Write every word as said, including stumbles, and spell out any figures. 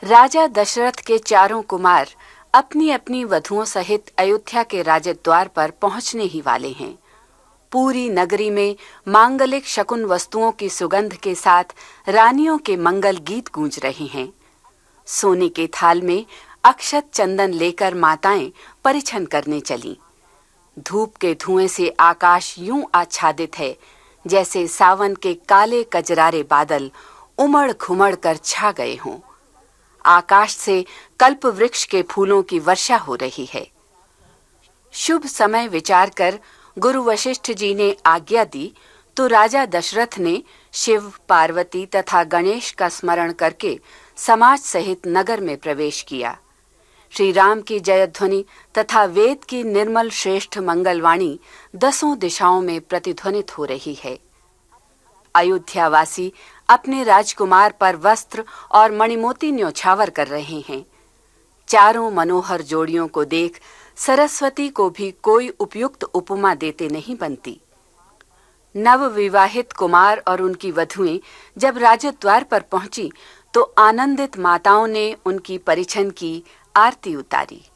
राजा दशरथ के चारों कुमार अपनी अपनी वधुओं सहित अयोध्या के राजद्वार पर पहुंचने ही वाले हैं। पूरी नगरी में मांगलिक शकुन वस्तुओं की सुगंध के साथ रानियों के मंगल गीत गूंज रहे हैं। सोने के थाल में अक्षत चंदन लेकर माताएं परिछन करने चलीं। धूप के धुएं से आकाश यूं आच्छादित है जैसे सावन के काले कजरारे बादल उमड़ घुमड़ कर छा गए हों। आकाश से कल्प वृक्ष के फूलों की वर्षा हो रही है। शुभ समय विचार कर गुरु वशिष्ठ जी ने आज्ञा दी तो राजा दशरथ ने शिव, पार्वती तथा गणेश का स्मरण करके समाज सहित नगर में प्रवेश किया। श्री राम की जयध्वनि तथा वेद की निर्मल श्रेष्ठ मंगलवाणी दसों दिशाओं में प्रतिध्वनित हो रही है। अयोध्यावासी अपने राजकुमार पर वस्त्र और मणिमोती न्योछावर कर रहे हैं। चारों मनोहर जोड़ियों को देख सरस्वती को भी कोई उपयुक्त उपमा देते नहीं बनती। नव विवाहित कुमार और उनकी वधुएं जब राजद्वार पर पहुंची तो आनंदित माताओं ने उनकी परिछन की, आरती उतारी।